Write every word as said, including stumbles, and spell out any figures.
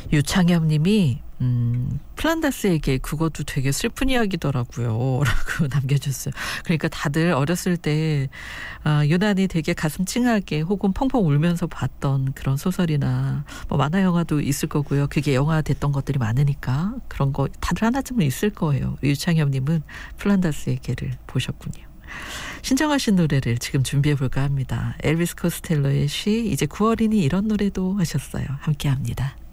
유창엽 님이 음, 플란다스에게 그것도 되게 슬픈 이야기더라고요 라고 남겨줬어요. 그러니까 다들 어렸을 때 아, 유난히 되게 가슴 찡하게 혹은 펑펑 울면서 봤던 그런 소설이나 뭐 만화 영화도 있을 거고요. 그게 영화 됐던 것들이 많으니까 그런 거 다들 하나쯤은 있을 거예요. 유창엽 님은 플란다스에게를 보셨군요. 신청하신 노래를 지금 준비해 볼까 합니다. 엘비스 코스텔로의 She, 이제 구월이니 이런 노래도 하셨어요. 함께합니다.